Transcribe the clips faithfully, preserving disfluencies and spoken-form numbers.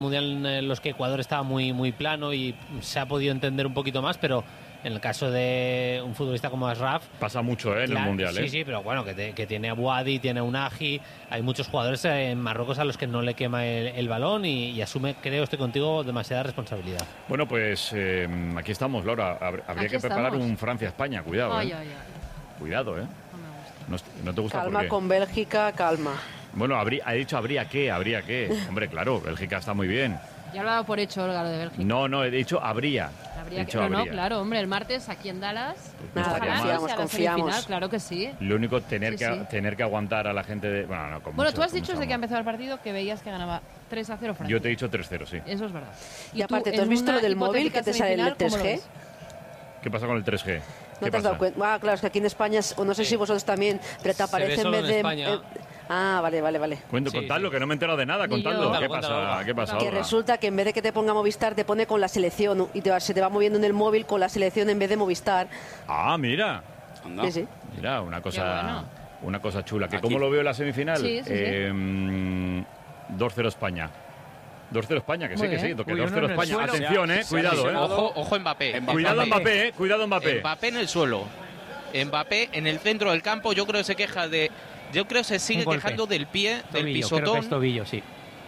mundial en los que Ecuador estaba muy, muy plano y se ha podido entender un poquito más, pero en el caso de un futbolista como Ashraf... Pasa mucho, ¿eh? En claro, el mundial, sí, ¿eh? sí, pero bueno, que, te, que tiene a Bouadi, tiene a Unagi, hay muchos jugadores en Marruecos a los que no le quema el, el balón y, y asume, creo, estoy contigo, demasiada responsabilidad. Bueno, pues eh, aquí estamos, Laura. Habría aquí que preparar estamos. un Francia-España, cuidado, Ay, ¿eh? ay, ay. Cuidado, ¿eh? No me gusta. No, no te gusta. Calma ¿por qué? con Bélgica, calma. Bueno, habría, ha dicho habría que, habría que. Hombre, claro, Bélgica está muy bien. Ya lo he dado por hecho, Olga, lo de Bélgica. No, no, he dicho habría. Habría He que, dicho no, no, habría. claro, hombre, el martes aquí en Dallas. No Nada, estaría mal. confiamos, sea la confiamos. semifinal, claro que sí. Lo único, tener, Sí, que, sí. tener que aguantar a la gente de... Bueno, no, con Bueno, mucho- tú has con dicho mucho desde que ha amor. empezado el partido que veías que ganaba tres a cero Francia. Yo te he dicho tres cero, sí. Eso es verdad. Y aparte, ¿tú en has visto una lo del móvil hipotética que te sale el semifinal, ¿cómo lo tres G? ves? ¿Qué pasa con el tres G? ¿No ¿Qué te has pasa? dado cuenta? Ah, claro, es que aquí en España, o no sé si vosotros también, pero te Se aparece ve en solo vez en de... España. eh, ah, vale, vale, vale. Cuento, Sí, contadlo, sí. que no me he enterado de nada, Ni yo. contadlo. ¿Qué Cuéntalo, pasa? cuéntalo. ¿Qué pasa Que ahora? resulta que en vez de que te ponga Movistar, te pone con la selección y te va- se te va moviendo en el móvil con la selección en vez de Movistar. Ah, mira. Anda. Sí, sí. Mira, una cosa, Qué bueno. una cosa chula. ¿Que Aquí. ¿Cómo lo veo en la semifinal? Sí, sí, sí. Eh, mm, dos cero España. dos cero España, que sí, Muy que sí. bien. Que Uy, dos uno cero en el España. suelo. Atención, Se ha- eh. se ha Cuidado, eh. lesionado. Ojo, ojo Mbappé. Mbappé. Cuidado Mbappé, eh. Cuidado Mbappé. Mbappé en el suelo. Mbappé en el centro del campo, yo creo que se queja de... Yo creo que se sigue Un golpe. quejando del pie, del Tobillo, creo que pisotón. es tobillo, sí.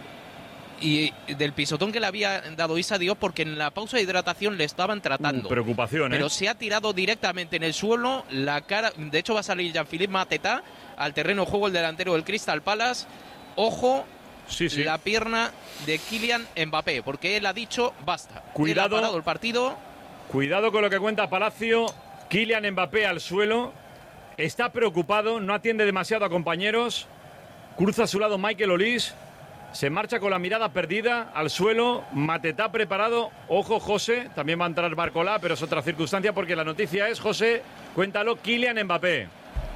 Y del pisotón que le había dado Issa Diop, porque en la pausa de hidratación le estaban tratando. Uh, preocupación, eh. Pero se ha tirado directamente en el suelo, la cara... De hecho va a salir Jean-Philippe Mateta al terreno de juego, el delantero del Crystal Palace. Ojo, Sí, sí. la pierna de Kylian Mbappé, porque él ha dicho basta. Cuidado. Él ha parado el partido. Cuidado con lo que cuenta Palacio. Kylian Mbappé al suelo. Está preocupado, no atiende demasiado a compañeros. Cruza a su lado Michael Olise. Se marcha con la mirada perdida al suelo. Mateta preparado. Ojo, José. También va a entrar Barcolá, pero es otra circunstancia porque la noticia es, José, cuéntalo, Kylian Mbappé.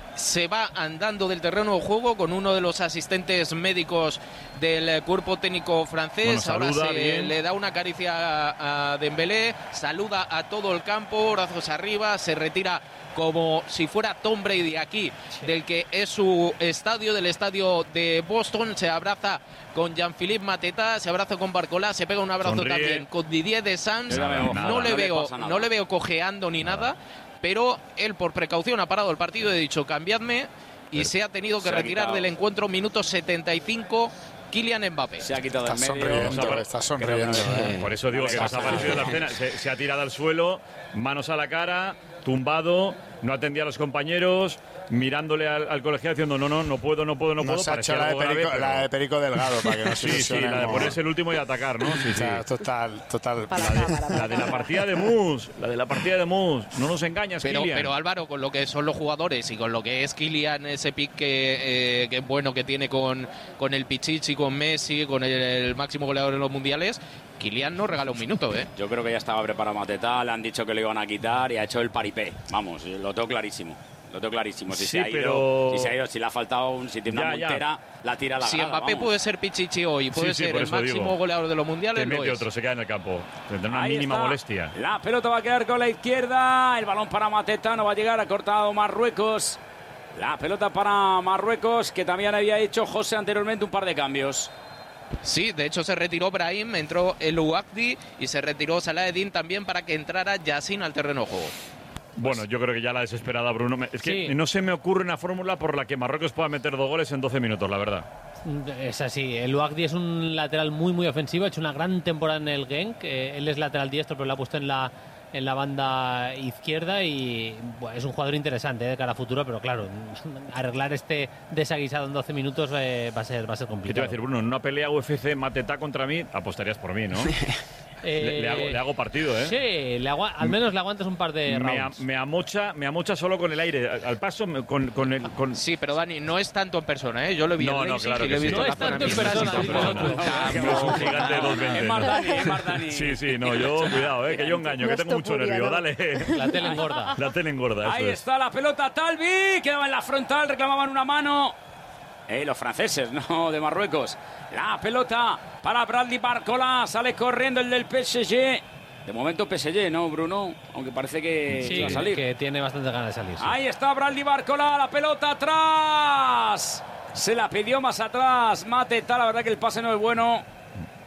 Se va andando del terreno de juego con uno de los asistentes médicos del eh, cuerpo técnico francés. Bueno, Ahora saluda, se bien. le da una caricia a, a Dembélé, saluda a todo el campo, brazos arriba, se retira como si fuera Tom Brady aquí, del que es su estadio, del estadio de Boston. Se abraza con Jean-Philippe Mateta, se abraza con Barcolá, se pega un abrazo Sonríe. también con Didier Deschamps. Yo ya veo, no, nada, le no le veo, pasa nada. no le veo cojeando ni nada. Pero él, por precaución, ha parado el partido y ha dicho cambiadme y Pero se ha tenido que se ha retirar quitado. del encuentro. Minuto setenta y cinco, Kylian Mbappé. Se ha quitado del Está medio. sonriendo, Creo está que sonriendo. no le- eh. Por eso digo que nos ha parecido la escena. Se, se ha tirado al suelo, manos a la cara, tumbado, no atendía a los compañeros, mirándole al, al colegiado diciendo no, no, no puedo, no puedo, no puedo. Nos ha Parecía hecho la de, algo grave, Perico, pero- la de Perico Delgado para que no se Sí, sí, ilusionemos. la de ponerse el último y atacar, ¿no? Sí, O sí. sea, total, total. Para La de, cámara, para la de la cámara. partida de Mus, la de la partida de Mus. No nos engañas, Pero, Kylian. pero Álvaro, con lo que son los jugadores y con lo que es Kylian, ese pick que, eh, que bueno que tiene con, con el Pichichi, con Messi, con el, el máximo goleador en los mundiales, Kylian no regala un minuto, ¿eh? Yo creo que ya estaba preparado Mateta, le han dicho que lo iban a quitar y ha hecho el paripé. Vamos, lo tengo clarísimo. Lo tengo clarísimo. Si Sí, se ha ido, pero- si se ha ido, si le ha faltado un, si tiene una Ya, ya. montera, la tira a la Si grada, Mbappé vamos. puede ser Pichichi hoy, puede Sí, sí, ser por el eso máximo digo. goleador de los mundiales, Te lo mete es. otro, se queda en el campo. Tendrá una Ahí mínima está. molestia. La pelota va a quedar con la izquierda. El balón para Mateta, no va a llegar, ha cortado Marruecos. La pelota para Marruecos, que también había hecho José anteriormente un par de cambios. Sí, de hecho se retiró Brahim, entró el Ouakdi y se retiró Salah-Eddin también para que entrara Yassin al terreno de juego. Bueno, yo creo que ya la desesperada, Bruno. me- Es que Sí. no se me ocurre una fórmula por la que Marruecos pueda meter dos goles en doce minutos, la verdad. Es así, el Ouakdi es un lateral muy muy ofensivo, ha hecho una gran temporada en el Genk, eh, él es lateral diestro pero lo ha puesto en la en la banda izquierda y bueno, es un jugador interesante eh, de cara a futuro, pero claro, arreglar este desaguisado en doce minutos eh, va a ser va a ser ¿Qué te iba complicado. a decir, Bruno? En una pelea U F C Mateta contra mí, apostarías por mí, ¿no? Eh, le, le hago, le hago partido, ¿eh? Sí, le agua- al menos le aguantas un par de Me, a- rounds. me amocha, me amocha solo con el aire. Al, al paso, me- con, con el. Con... Sí, pero Dani, no es tanto en persona, ¿eh? Yo lo he visto No, en no, Leipzig claro y que lo he sí. visto No en es la tanto en zona persona, mixta, dice sí, otro. pero- Es un gigante de dos veinte. Es más Dani, es más Dani. Sí, sí, no, yo, cuidado, ¿eh? Que yo engaño, que tengo mucho Nuestro nervio. Puria, ¿no? Dale. La tele engorda. La tele engorda, Ahí eso es. está la pelota, Talvi, quedaba en la frontal, reclamaban una mano. Eh, los franceses, no de Marruecos. La pelota para Bradley Barcola, sale corriendo el del P S G. De momento P S G, ¿no, Bruno? Aunque parece que Sí, va a salir. que tiene bastante ganas de salir. sí. Ahí está Bradley Barcola, la pelota atrás. Se la pidió más atrás. Mateta, la verdad que el pase no es bueno.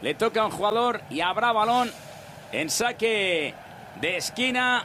le toca a un jugador y habrá balón en saque de esquina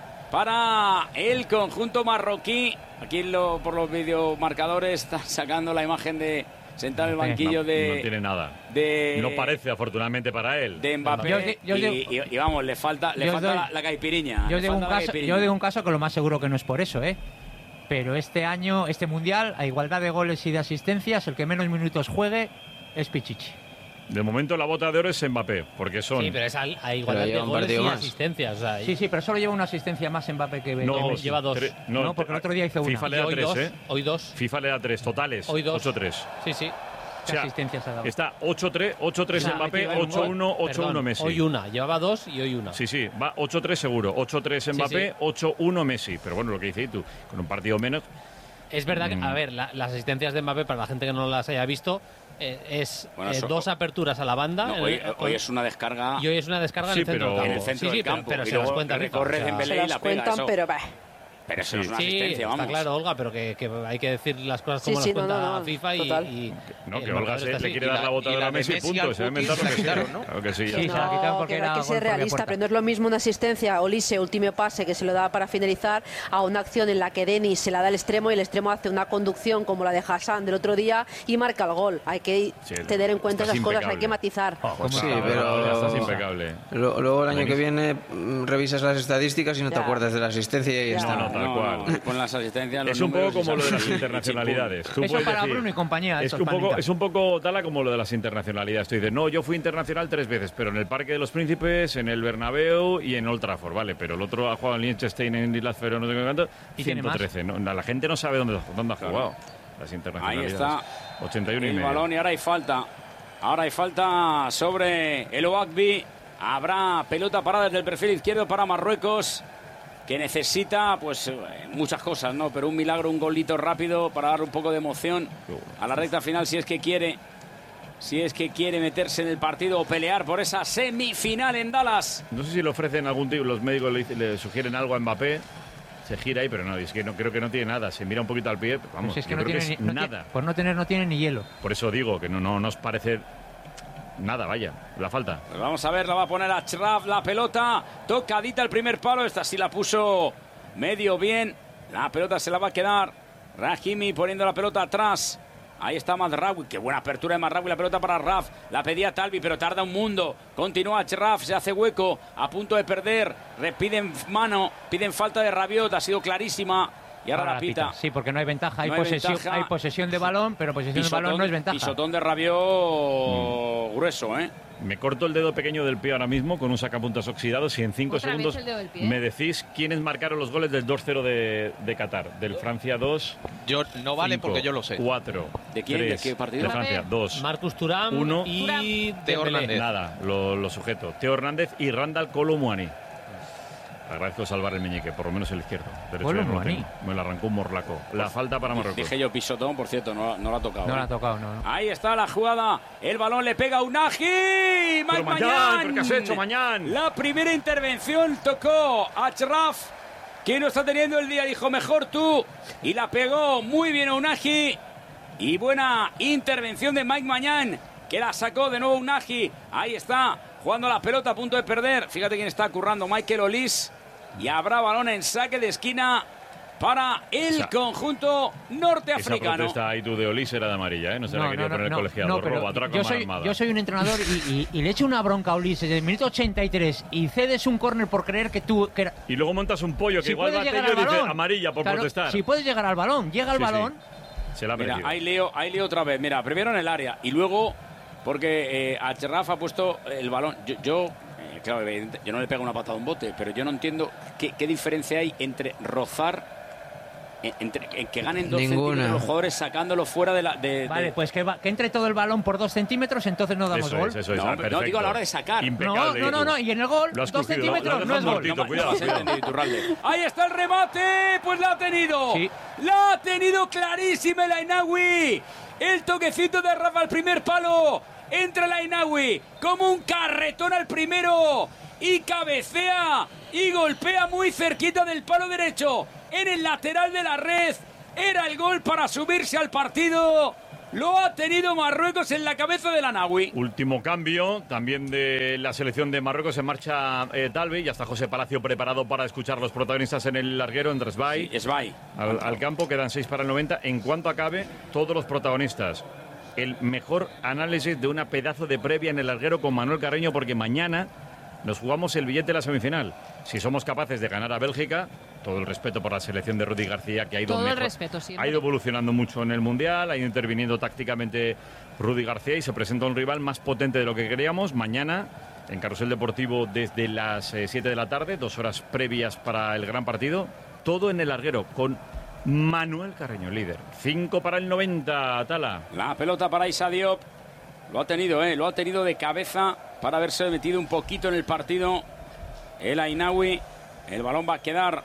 para el conjunto marroquí. Aquí lo, por los videomarcadores están sacando la imagen de sentado en el banquillo no, de... No tiene nada. De, no parece, afortunadamente para él. De Mbappé. Yo, yo, yo, y, y, y vamos, le falta, le falta doy, la, la caipiriña. Yo digo, un caso, caipiriña. yo digo un caso que lo más seguro que no es por eso, ¿eh? Pero este año, este mundial, a igualdad de goles y de asistencias, el que menos minutos juegue es Pichichi. De momento la bota de oro es Mbappé, porque son... Sí, pero es a, a igualdad de goles y más. asistencias. O sea, sí, sí, pero solo lleva una asistencia más Mbappé que... No, que lleva dos. Tre, no, no, porque el otro día hizo una. FIFA le da hoy tres, dos, ¿eh? Hoy dos. FIFA le da tres totales. Hoy dos. ocho tres. Sí, sí. O sea, asistencias ha dado? Está ocho tres, ocho tres Nah, Mbappé, ocho uno, ocho uno Messi. Hoy una, llevaba dos y hoy una. Sí, sí, va ocho tres seguro. ocho tres Mbappé, sí, sí. ocho uno Messi. Pero bueno, lo que dices tú, con un partido menos... Es verdad que, a ver, la, las asistencias de Mbappé, para la gente que no las haya visto, eh, es bueno, eh, dos aperturas a la banda. No, hoy, hoy, hoy es una descarga. Y hoy es una descarga sí, en el centro pero, del campo. En el centro sí, sí, del campo. Pero, pero y se las cuenta recorre o sea, Dembélé se y la las cuentan, pega, eso. pero bah. Pero eso sí, no es una sí, asistencia, vamos. Está claro, Olga, pero que, que hay que decir las cosas como sí, las sí, cuenta no, no, FIFA y, y... No, que eh, Olga se, se quiere dar la, la bota de la Messi, Messi punto. Se va a inventar lo que quitaron, ¿no? Claro que sí. Sí, ya. se la quitaron porque que era hay que ser gol por realista, puerta. pero no es lo mismo una asistencia, Olise, último pase, que se lo da para finalizar, a una acción en la que Denis se la da al extremo y el extremo hace una conducción como la de Hassan del otro día y marca el gol. Hay que sí, tener en cuenta esas cosas, hay que matizar. Oh, pues sí, está, pero ya estás impecable. Lo, luego el año que viene mm, revisas las estadísticas y no ya. te acuerdas de la asistencia y ya, ya. está. No, no, tal No, cual. no, con las asistencias, los Es un poco números como lo de las y- internacionalidades. Tú Eso puedes para decir- Bruno y compañía. Es, eso que un poco, panita. es un poco tala como lo de las internacionalidades. Tú dices, no, yo fui internacional tres veces, pero en el Parque de los Príncipes, en el Bernabéu y en Old Trafford, ¿vale? Pero el otro ha jugado en Liechtenstein, en Islas Feroe, no sé qué cuánto, ¿Y tiene ciento trece. ¿no? La gente no sabe dónde, dónde ha jugado las Ahí internacionalidades. está ochenta y uno y el medio. balón y ahora hay falta. Ahora hay falta sobre el Oakby. Habrá pelota parada desde el perfil izquierdo para Marruecos, que necesita pues eh, muchas cosas, ¿no? Pero un milagro, un golito rápido para dar un poco de emoción a la recta final si es que quiere, si es que quiere meterse en el partido o pelear por esa semifinal en Dallas. No sé si le ofrecen algún tipo, los médicos le, le sugieren algo a Mbappé. Se gira ahí, pero no, es que no creo que no tiene nada. Se mira un poquito al pie, vamos, Pues es que yo no creo tiene, que ni- es no nada. tiene- por no tener, no tiene ni hielo. Por eso digo que no, no nos parece nada, vaya, la falta. Pues vamos a ver, la va a poner a Achraf, la pelota, tocadita el primer palo, esta sí la puso medio bien, la pelota se la va a quedar Rahimi poniendo la pelota atrás. Ahí está Mazraoui, qué buena apertura de Mazraoui, la pelota para Raf, la pedía Talvi, pero tarda un mundo. Continúa Achraf, se hace hueco, a punto de perder, piden mano, piden falta de Rabiot, ha sido clarísima. Y ahora, Ahora la pita. Sí, porque no hay ventaja. Hay, No hay posesión, ventaja. hay posesión de balón, pero posesión de balón no es ventaja. Pisotón de Rabiot grueso, ¿eh? Me corto el dedo pequeño del pie ahora mismo con un sacapuntas oxidado. Si en cinco ¿Otra vez segundos el dedo del pie? me decís quiénes marcaron los goles del dos cero de, de Qatar. Del Francia dos. Yo no vale cinco, porque yo lo sé. cuatro. ¿De quién? tres, ¿De qué partido? De Francia, dos. Marcus Thuram Uno. y Teo Dembélé. Hernández. Nada, lo, lo sujeto. Teo Hernández y Randall Kolo Muani. Agradezco salvar el meñique, por lo menos el izquierdo. Derecho Kolo ya no lo Muani. tengo. Me lo arrancó un morlaco. La falta para Marruecos. Dije yo pisotón, por cierto, no, no la ha tocado. No ¿eh? la ha tocado, no. no. Ahí está la jugada. El balón le pega a Unagi. Mike Pero Mañán, Mañán. ¿pero qué has hecho, Mañán? La primera intervención tocó a Achraf, que no está teniendo el día. Dijo, mejor tú. Y la pegó muy bien a Unagi. Y buena intervención de Mike Mañán, que la sacó de nuevo Unagi. Ahí está, jugando la pelota a punto de perder. Fíjate quién está currando, Michael Olise. Y habrá balón en saque de esquina para el Esa- conjunto Esa norteafricano. protesta ahí tú de Olise era de amarilla, ¿eh? No se la quería poner el colegiado. no, pero Robo, atraco, yo mano soy, armada. yo soy un entrenador y, y- y le echo una bronca a Ulises desde el minuto ochenta y tres y cedes un córner por creer que tú... Que era- Y luego montas un pollo que si igual puedes bate llegar yo al y dice balón. amarilla por Claro, protestar. Si puedes llegar al balón, llega al Sí, sí. balón. Se la ha Mira, merecido. hay lío, hay lío otra vez. Mira, primero en el área y luego porque eh, Achraf ha puesto el balón. Yo, yo, eh, claro, evidente, yo no le pego una patada a un bote, pero yo no entiendo qué, qué diferencia hay entre rozar, eh, entre en que ganen dos Ninguna. centímetros los jugadores sacándolo fuera de la. De, Vale, de- pues que, va- que entre todo el balón por dos centímetros, entonces no damos Eso gol. es, eso es. No, ah, pero no, digo a la hora de sacar. No, Impecable. no, no, no, y en el gol, Lo has dos cogido, lo- lo has centímetros no dejado es gol. muertito, No, cuidado, no has cuidado. entendido, Iturralde. Ahí está el remate, pues la ha tenido. Sí. La ha tenido clarísima el Ainawi. El toquecito de Rafa al primer palo. Entra el Ainawi como un carretón al primero y cabecea y golpea muy cerquita del palo derecho en el lateral de la red. Era el gol para subirse al partido Lo ha tenido Marruecos en la cabeza de la Nahui. Último cambio, también de la selección de Marruecos. Se marcha eh, Talvi. Ya está José Palacio preparado para escuchar los protagonistas en el larguero, en Dresbay. Sí, Esbay. Al, al campo, quedan seis para el noventa. En cuanto acabe, todos los protagonistas. El mejor análisis de una pedazo de previa en el larguero con Manuel Carreño, porque mañana nos jugamos el billete de la semifinal. Si somos capaces de ganar a Bélgica, todo el respeto por la selección de Rudy García, que ha ido, Todo el mejor, respeto, siempre. ha ido evolucionando mucho en el Mundial, ha ido interviniendo tácticamente Rudy García y se presenta un rival más potente de lo que queríamos. Mañana, en Carrusel Deportivo, desde las eh, siete de la tarde, dos horas previas para el gran partido. Todo en el larguero, con Manuel Carreño, líder. cinco para el noventa, Tala. La pelota para Issa Diop. Lo ha tenido, ¿eh? Lo ha tenido de cabeza para haberse metido un poquito en el partido. El Ainawi. El balón va a quedar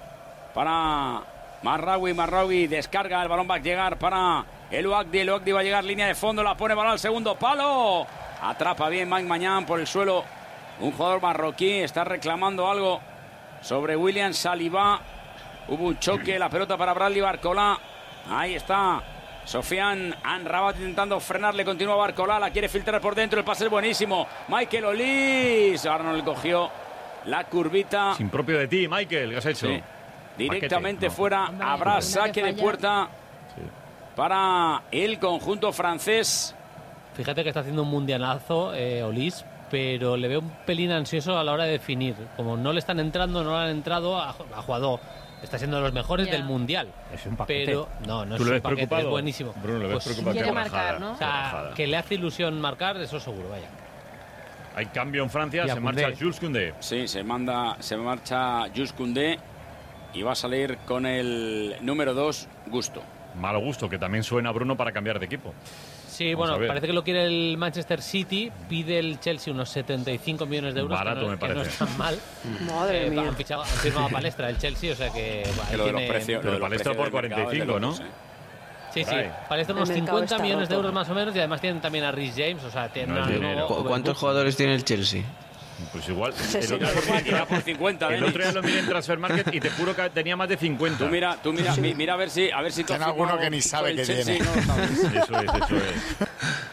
para Marraoui. Marraoui descarga. El balón va a llegar para el Ouagdi. El Ouagdi va a llegar línea de fondo. La pone balón al segundo palo. Atrapa bien Mike Mañán por el suelo. Un jugador marroquí está reclamando algo sobre William Saliba. Hubo un choque. La pelota para Bradley Barcola. Ahí está Sofiane Amrabat intentando frenarle, continúa Barcola, la quiere filtrar por dentro, el pase es buenísimo. Michael Olise, ahora no le cogió la curvita. Sin propio de ti, Michael, ¿qué has hecho? Sí. Directamente no. fuera, Hombre, habrá una saque que de falla. puerta Sí. para el conjunto francés. Fíjate que está haciendo un mundialazo, eh, Olise, pero le veo un pelín ansioso a la hora de definir. Como no le están entrando, no le han entrado, ha, ha jugado... Está siendo de los mejores Ya. del mundial. Es un paquete. Pero no, no es ¿Tú lo un ves paquete, preocupado? es buenísimo. Bruno, ¿le ves Pues, preocupado? quiere Qué marcar, bajada, ¿no? O qué sea, bajada. que le hace ilusión marcar, eso seguro, vaya. Hay cambio en Francia, Y a se marcha Koundé. Jules Koundé. Sí, se manda, se marcha Jules Koundé y va a salir con el número dos, Gusto. Malo gusto, que también suena Bruno para cambiar de equipo. Sí, Vamos a bueno, ver. parece que lo quiere el Manchester City, pide el Chelsea unos setenta y cinco millones de euros. Barato, que no, me que no parece. están mal. Madre Eh, mía. han, fichado, han firmado a Palestra el Chelsea, o sea que... bueno, Que ahí lo de los tiene- precios. Pero lo de los Palestra precios por del mercado es de cuarenta y cinco, locos, ¿no? ¿eh? Sí, sí, Por ahí. Palestra El unos mercado cincuenta está millones de roto. euros más o menos y además tienen también a Rhys James, o sea, tienen No es a- dinero. nuevo- ¿Cu- ¿Cuántos jugadores tiene el Chelsea? Pues igual. Sí, el sí. otro día lo miré- Era por cincuenta, el Denis. otro día lo miré en Transfermarkt y te juro que tenía más de cincuenta. Tú mira, tú mira, mi- mira a ver si, a ver si tú Tiene has alguno firmado que ni sabe el que Chelsea, tiene. no lo sabes. Eso es, eso es.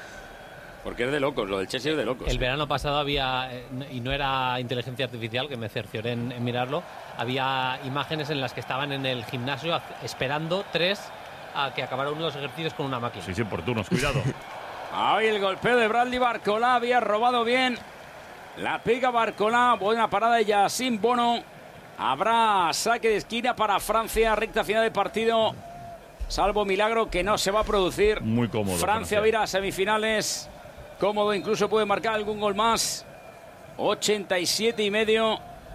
Porque es de locos, lo del Chelsea es de locos. El verano pasado había, eh, y no era inteligencia artificial, que me cercioré en, en mirarlo, había imágenes en las que estaban en el gimnasio haz- esperando tres a que acabara uno de los ejercicios con una máquina. Sí, sí, por turnos, cuidado. Ahí el golpeo de Bradley Barcola, había robado bien. La pega Barcola, buena parada de Yacine Bono. Habrá saque de esquina para Francia, recta final de partido. Salvo milagro que no se va a producir. Muy cómodo. Francia va a ir a semifinales. Cómodo, incluso puede marcar algún gol más. ochenta y siete y medio.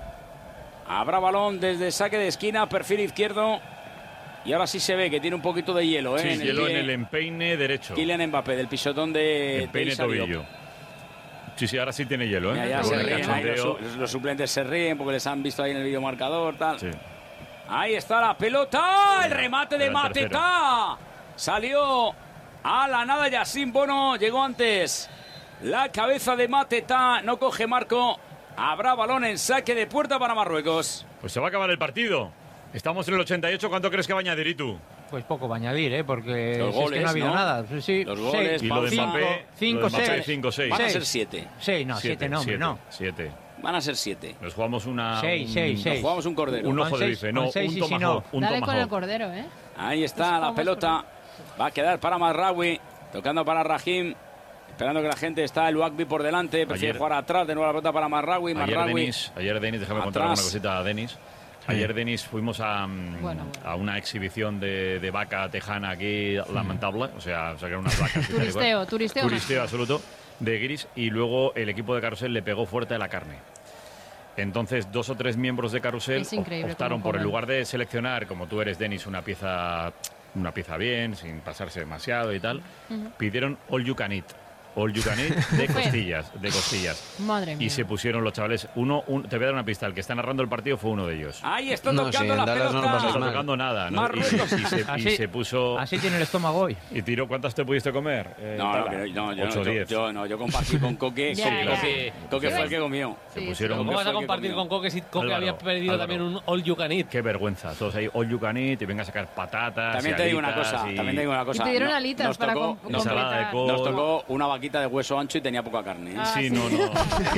Habrá balón desde saque de esquina, perfil izquierdo. Y ahora sí se ve que tiene un poquito de hielo, ¿eh? Sí, en el hielo pie. en el empeine derecho. Kylian Mbappé, del pisotón de Empeine de Issa Diop. tobillo. Sí, sí, ahora sí tiene hielo, ¿eh? Ya, ya Con se el ríen ahí, los, cachondeo. su- los suplentes se ríen porque les han visto ahí en el videomarcador, tal. Sí. Ahí está la pelota, el remate de Era el tercero. Mateta. Salió a la nada Yacine Bono, llegó antes la cabeza de Mateta, no coge marco. Habrá balón en saque de puerta para Marruecos. Pues se va a acabar el partido. Estamos en el ochenta y ocho. ¿Cuánto crees que va a añadir Itu? Pues poco va a añadir, ¿eh? Porque Los si es goles, que no ha habido ¿no? nada. Sí, sí, Los seis, goles, Y lo de pausa. Mbappé. cinco, lo de Mbappé, seis. cinco, seis. Van a Seis. ser siete. Sí, no, siete, no, hombre, siete, no. Siete. Van a ser siete. Nos jugamos una. Seis, un- seis, Nos seis. jugamos un cordero. Un Con ojo de seis- bife, con no, seis un y si no. tomahawk. Un Dale con el tomahawk. cordero, ¿eh? Ahí está Nos la jugamos pelota. Va a quedar para Marraoui. Tocando para Rahim. Esperando que la gente está el Ouagdi por delante. Prefiere Ayer- jugar atrás. De nuevo la pelota para Marraoui. Ayer Marraoui. Denis, ayer Denis, déjame contar Atrás. una cosita a Denis. Ayer Denis fuimos a, mm, Bueno, bueno. a una exhibición de, de vaca tejana aquí lamentable, o sea, sacaron unas vacas. y tal y cual. Turisteo, turisteo. no. Turisteo absoluto de guiris, y luego el equipo de Carrusel le pegó fuerte a la carne. Entonces, dos o tres miembros de Carrusel Es increíble optaron cómo por, en comen. lugar de seleccionar, como tú eres, Denis, una pieza, una pieza bien, sin pasarse demasiado y tal, pidieron all you can eat. all you can eat de costillas, de costillas. Madre mía. Y se pusieron los chavales, uno, un, te voy a dar una pista, el que está narrando el partido fue uno de ellos. Ahí está No, tocando sí, la en Dallas pelota. no lo No pasas está mal. tocando nada, ¿no? Y, Marruecos. y se, y Así- se puso... Así tiene el estómago hoy. Y tiró, ¿cuántas te pudiste comer? Eh, No, no, Tala? que no, yo, ocho no, o yo, diez. yo no, yo compartí con Coque. Ya, Coque, ya. Coque, Coque fue el que comió. Se Sí, pusieron... ¿Cómo Coque vas fue a el que compartir comió. con Coque si Coque Álvaro, había perdido Álvaro. también un all you can eat? Qué vergüenza. Todos ahí, all you can eat, y venga a sacar patatas. También y te digo una alitas cosa, y- también te digo una cosa. Y te dieron No- alitas nos para tocó, com- nos, ensalada de completar. col. nos tocó una vaquita de hueso ancho y tenía poca carne. ¿eh? Ah, Sí, sí. no, no.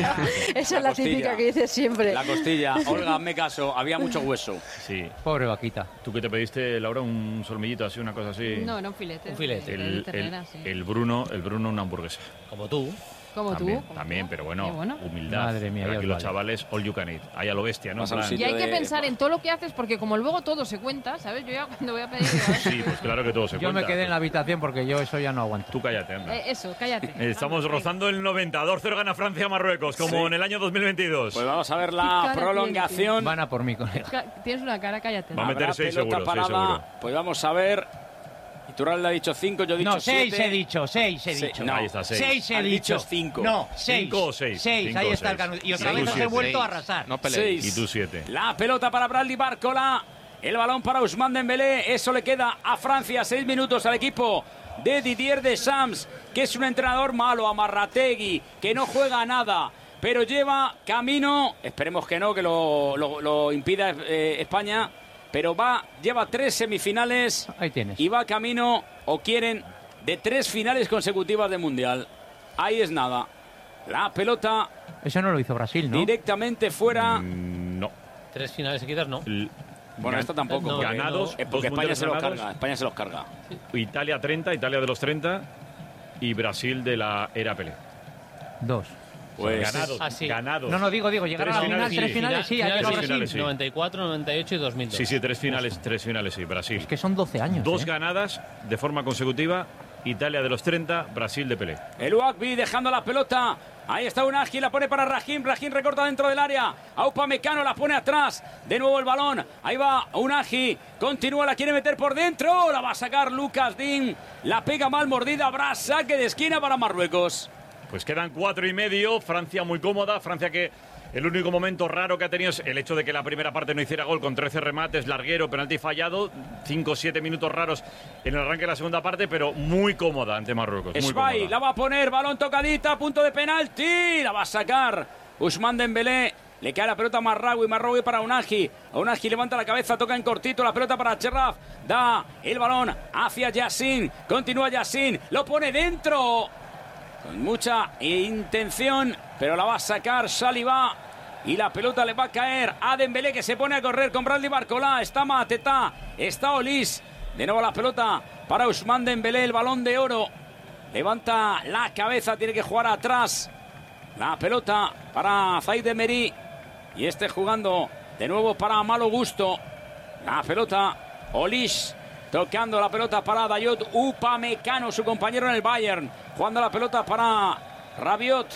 Esa es la costilla. típica que dices siempre. La costilla, Olga, hazme caso, había mucho hueso. Sí. Pobre vaquita. ¿Tú qué te pediste, Laura? ¿Un solmillito así, una cosa así? No, no, un filete. Un filete. de- de El, ternera, el- sí. el Bruno, el Bruno una hamburguesa. Como tú. Como también, tú. como también, tú. pero bueno, Qué bueno. humildad. Madre mía, Pero ya aquí os los vale. chavales, all you can eat. Ahí a lo bestia, ¿no? Vas a un En plan- sitio Y hay que de- pensar en todo lo que haces porque como luego todo se cuenta, ¿sabes? Yo ya cuando voy a pedir... digo, a ver, Sí, pues claro que todo se Yo cuenta. me quedé en la habitación porque yo eso ya no aguanto. Tú cállate, anda. eh, eso, cállate. Estamos Vamos, rozando el noventa. dos cero gana Francia a Marruecos, como Sí. en el año dos mil veintidós. Pues vamos a ver ¿Qué la cara prolongación. Van a por mí, colega. Ca- Tienes una cara, cállate. Va a meter Habrá seis pelota seguro, seis parada. seguro. Pues vamos a ver. Iturralde ha dicho cinco, yo he dicho No, seis siete. he dicho, seis he Sí, dicho. no. Ahí está, seis. Seis he Has dicho. dicho cinco. No, seis. Cinco o seis. Seis, Cinco ahí o está el seis. canut. Y otra Sí, vez tú os he siete. vuelto a Seis. arrasar. No peleéis. Seis. Y tú siete. La pelota para Bradley Barcola. El balón para Ousmane Dembélé. Eso le queda a Francia. Seis minutos al equipo de Didier Deschamps, que es un entrenador malo, amarrategui, que no juega a nada, pero lleva camino. Esperemos que no, que lo, lo- lo impida eh, España. Pero va, lleva tres semifinales Ahí tienes. y va camino, o quieren, de tres finales consecutivas de Mundial. Ahí es nada. La pelota Eso no lo hizo Brasil, ¿no? directamente fuera. Mm, No. Tres finales seguidas, no. L- Bueno, gan- esta tampoco. No, Ganados. Eh, dos porque España mundiales se los ganados. carga. España se los carga. Italia treinta, Italia de los treinta. Y Brasil de la era Pelé. Dos. Pues Ganados. Ah, sí. Ganados. No, no, digo, digo, llegar Tres a la final, finales, tres sí. finales, sí, ha Finales, llegado sí, Brasil. finales, sí. noventa y cuatro, noventa y ocho y dos mil dos. Sí, sí, tres finales, tres finales, sí, Brasil. Es que son doce años. Dos ¿eh? ganadas de forma consecutiva. Italia de los treinta, Brasil de Pelé. El Uakbi dejando la pelota. Ahí está Unagi, la pone para Rahim. Rahim recorta dentro del área. Upamecano la pone atrás. De nuevo el balón. Ahí va Unagi. Continúa, la quiere meter por dentro. La va a sacar Lucas Dean. La pega mal mordida. Habrá saque de esquina para Marruecos. Pues quedan cuatro y medio. Francia muy cómoda. Francia que el único momento raro que ha tenido es el hecho de que la primera parte no hiciera gol con trece remates, larguero, penalti fallado. cinco o siete minutos raros en el arranque de la segunda parte, pero muy cómoda ante Marruecos. Muy Esbay cómoda. la va a poner. Balón tocadita. Punto de penalti. La va a sacar Ousmane Dembélé. Le cae la pelota a Marraoui, Marraoui para Unagi. Unagi levanta la cabeza, toca en cortito, la pelota para Cherraf. Da el balón hacia Yassin. Continúa Yassin, lo pone dentro. Con mucha intención, pero la va a sacar Saliba. Y la pelota le va a caer a Dembélé, que se pone a correr con Bradley Barcola. Está Mateta, está Olis. De nuevo la pelota para Ousmane Dembélé, el balón de oro. Levanta la cabeza, tiene que jugar atrás. La pelota para Zaid Emery. Y este jugando de nuevo para Malo Gusto. La pelota, Olis. Tocando la pelota para Dayot Upamecano, su compañero en el Bayern. Jugando la pelota para Rabiot.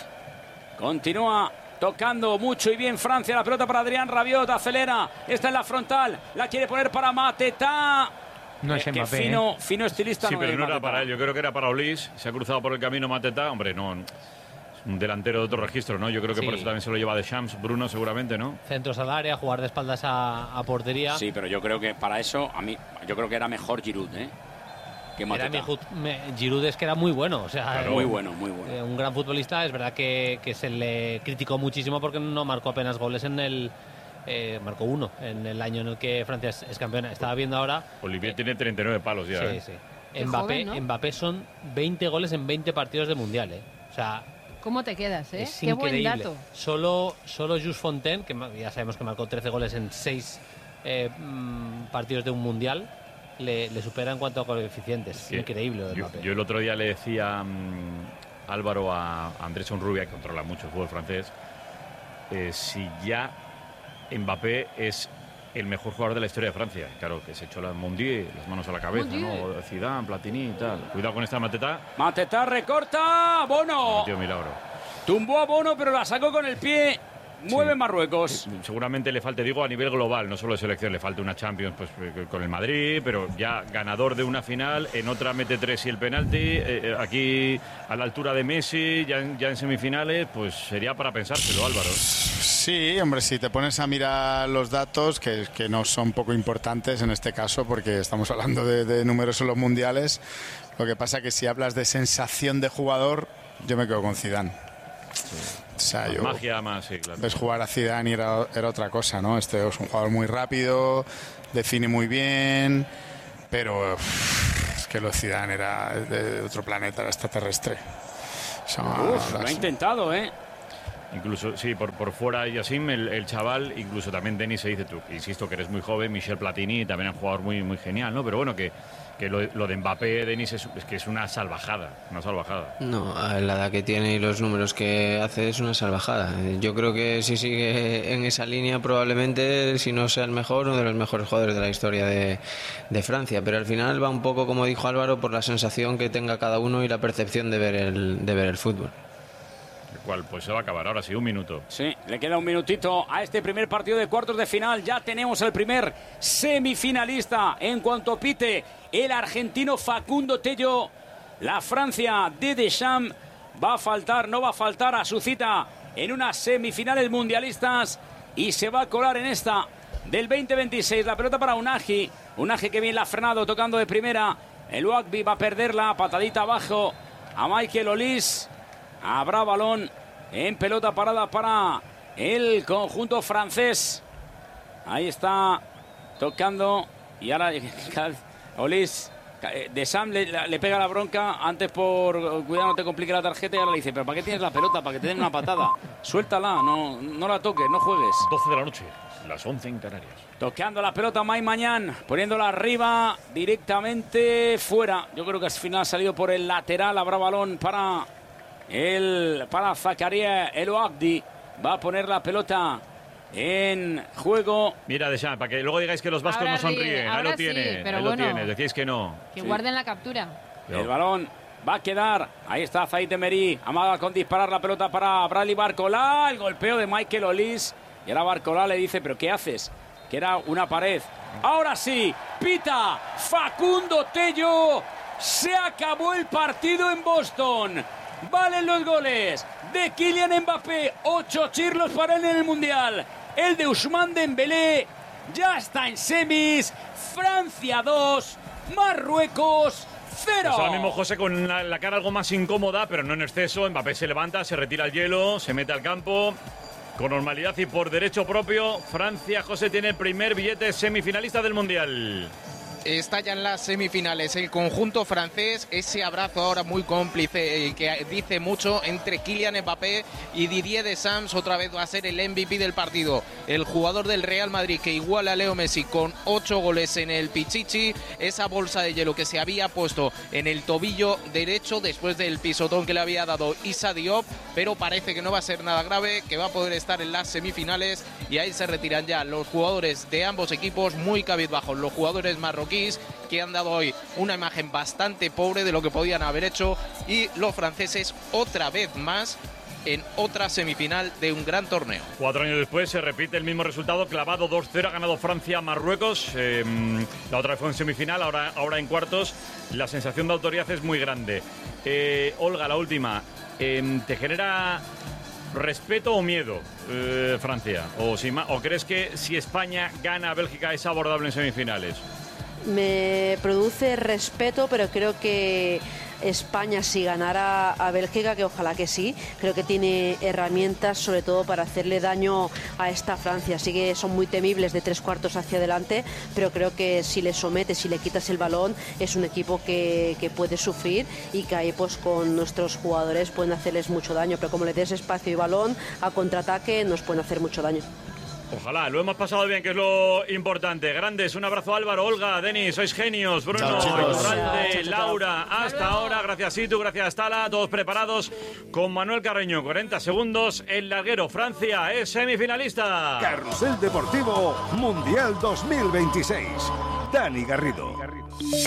Continúa tocando mucho y bien Francia. La pelota para Adrián Rabiot. Acelera. Está en la frontal. La quiere poner para Mateta. No es Eh, qué Mbappé, fino, ¿eh? fino estilista. Sí, no pero es no era Mateta. para él. Yo creo que era para Olis. Se ha cruzado por el camino Mateta. Hombre, no. Es un delantero de otro registro, ¿no? Yo creo que Sí. por eso también se lo lleva de Shams. Bruno, seguramente, ¿no? Centros al área, jugar de espaldas a, a portería. Sí, pero yo creo que para eso, a mí, yo creo que era mejor Giroud, ¿eh? Que Era Mateta. mi Ju- me- Giroud es que era muy bueno, o sea, Claro. Muy eh, bueno, muy bueno. eh, un gran futbolista. Es verdad que, que se le criticó muchísimo porque no marcó apenas goles en el... eh, marcó uno en el año en el que Francia es, es campeona. Estaba viendo ahora... Olivier tiene treinta y nueve palos ya. Sí, ¿eh? sí. Qué Mbappé, joven, ¿no? Mbappé son veinte goles en veinte partidos de Mundial, ¿eh? O sea, ¿Cómo te quedas, eh? es Qué buen increíble. dato. Solo, solo Jules Fontaine, que ma- ya sabemos que marcó trece goles en seis eh, mm, partidos de un Mundial, le, le supera en cuanto a coeficientes. Es Sí. increíble lo de Yo, Mbappé. yo el otro día le decía mm, Álvaro a Andrés Onrubia, que controla mucho el fútbol francés, eh, si ya Mbappé es el mejor jugador de la historia de Francia. Claro, que se echó la Mondi, las manos a la cabeza, Mondier. ¿no? Zidane, Platini y tal. Cuidado con esta Mateta. Mateta recorta. Bono. Metió milagro. Tumbó a Bono, pero la sacó con el pie Mueve sí. Marruecos. Seguramente le falte, digo, a nivel global, no solo de selección, le falta una Champions pues, con el Madrid, pero ya ganador de una final, en otra mete tres y el penalti, eh, aquí a la altura de Messi, ya en, ya en semifinales, pues sería para pensárselo, Álvaro. Sí, hombre, si te pones a mirar los datos, que, que no son poco importantes en este caso, porque estamos hablando de, de números en los mundiales, lo que pasa que si hablas de sensación de jugador, yo me quedo con Zidane. Sí. O sea, yo, magia más, sí, claro. Ves jugar a Zidane y era, era otra cosa, ¿no? Este es un jugador muy rápido, define muy bien, pero uff, es que lo de Zidane era de otro planeta, era extraterrestre. O sea, Uf, lo ha intentado, ¿eh? Incluso, sí, por, por fuera Yassim, el, el chaval, incluso también Denis se dice, tú, insisto que eres muy joven, Michel Platini, también es un jugador muy, muy genial, ¿no? Pero bueno, que, que lo, lo de Mbappé, Denis, es, es que es una salvajada, una salvajada. No, a la edad que tiene y los números que hace es una salvajada. Yo creo que si sigue en esa línea, probablemente, si no sea el mejor, uno de los mejores jugadores de la historia de, de Francia. Pero al final va un poco, como dijo Álvaro, por la sensación que tenga cada uno y la percepción de ver el, de ver el fútbol. Cual, pues se va a acabar ahora sí, un minuto. Sí, le queda un minutito a este primer partido de cuartos de final. Ya tenemos el primer semifinalista. En cuanto pite el argentino Facundo Tello, la Francia de Deschamps va a faltar, no va a faltar a su cita en unas semifinales mundialistas y se va a colar en esta del veinte veintiséis. La pelota para Unagi. Unagi que bien la ha frenado tocando de primera. El Ouakbi va a perderla, patadita abajo a Michael Olise. Habrá balón en pelota parada para el conjunto francés. Ahí está tocando. Y ahora Olise, Deschamps le, le pega la bronca. Antes por cuidado no te complique la tarjeta. Y ahora le dice, pero ¿para qué tienes la pelota? Para que te den una patada. Suéltala, no, no la toques, no juegues. doce de la noche, las once en Canarias. Tocando la pelota Mike Mañán, poniéndola arriba, directamente fuera. Yo creo que al final ha salido por el lateral. Habrá balón para... El para Zakaria El Ouakbi. Va a poner la pelota en juego. Mira, Deschamps, para que luego digáis que los vascos ahora no sonríen. ríe, Ahí lo sí, tiene, pero ahí bueno, lo tiene. Decíais que no. Que Sí. guarden la captura. El balón va a quedar. Ahí está Zaid Emery. Amaga con disparar la pelota para Bradley Barcola. El golpeo de Michael Olise. Y ahora Barcola le dice, ¿pero qué haces? Que era una pared. Ahora sí, pita Facundo Tello. Se acabó el partido en Boston. Valen los goles de Kylian Mbappé. Ocho chirlos para él en el Mundial. El de Ousmane Dembélé ya está en semis. Francia dos, Marruecos cero. Pues ahora mismo José con la, la cara algo más incómoda, pero no en exceso. Mbappé se levanta, se retira el hielo, se mete al campo con normalidad y por derecho propio. Francia, José, tiene el primer billete semifinalista del Mundial. Está ya en las semifinales el conjunto francés, ese abrazo ahora muy cómplice y que dice mucho entre Kylian Mbappé y Didier Deschamps. Otra vez va a ser el M V P del partido, el jugador del Real Madrid que iguala a Leo Messi con ocho goles en el Pichichi. Esa bolsa de hielo que se había puesto en el tobillo derecho después del pisotón que le había dado Issa Diop, pero parece que no va a ser nada grave, que va a poder estar en las semifinales y ahí se retiran ya los jugadores de ambos equipos muy cabizbajos, los jugadores marroquíes que han dado hoy una imagen bastante pobre de lo que podían haber hecho, y los franceses otra vez más en otra semifinal de un gran torneo. Cuatro años después se repite el mismo resultado, clavado dos cero, ha ganado Francia a Marruecos. Eh, la otra vez fue en semifinal, ahora, ahora en cuartos. La sensación de autoridad es muy grande. Eh, Olga, la última. Eh, ¿Te genera respeto o miedo eh, Francia? ¿O, si, ¿O crees que si España gana a Bélgica es abordable en semifinales? Me produce respeto, pero creo que España, si ganara a Bélgica, que ojalá que sí, creo que tiene herramientas sobre todo para hacerle daño a esta Francia. Sí que son muy temibles de tres cuartos hacia adelante, pero creo que si le sometes, si le quitas el balón, es un equipo que, que puede sufrir y que ahí pues con nuestros jugadores pueden hacerles mucho daño, pero como le des espacio y balón a contraataque nos pueden hacer mucho daño. Ojalá, lo hemos pasado bien, que es lo importante. Grandes, un abrazo Álvaro, Olga, Denis, sois genios. Bruno, Iturralde, Laura, hasta ahora. Gracias Itu, gracias Tala, todos preparados con Manuel Carreño. cuarenta segundos, el larguero. Francia es semifinalista. Carrusel Deportivo Mundial dos mil veintiséis. Dani Garrido.